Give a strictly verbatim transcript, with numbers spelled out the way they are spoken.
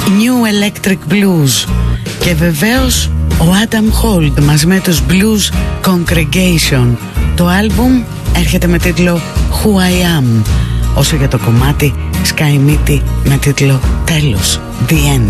New Electric Blues. Και βεβαίως ο Adam Holt μαζί με τους Blues Congregation. Το άλμπουμ έρχεται με τίτλο Who I Am. Όσο για το κομμάτι, Sky Mitty με τίτλο τέλος, The End.